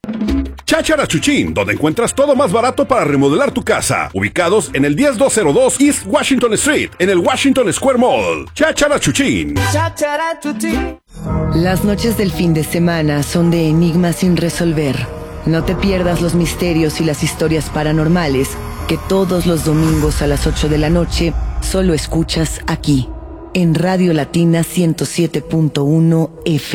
Cháchara Chuchín, donde encuentras todo más barato para remodelar tu casa. Ubicados en el 10202 East Washington Street, en el Washington Square Mall. Cháchara Chuchín. Las noches del fin de semana son de enigmas sin resolver. No te pierdas los misterios y las historias paranormales que todos los domingos a las 8 de la noche solo escuchas aquí, en Radio Latina 107.1 FM.